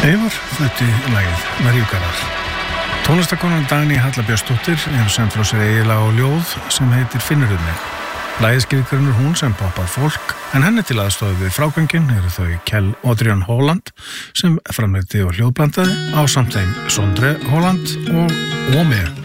Eivör flutti lagið Maríugarðar. Tónlistakonan Dagný Halla Björnsdóttir hefur sent frá sér eiginlega og ljóð sem heitir Finnurðu mig. Lagið skrifur hún sem poppar fólk, en henni til aðstoð við frágöngin eru þau Kjell Adrian Holland sem framleiddi og hljóðblandaði ásamt þeim Sondre Holland og Ómi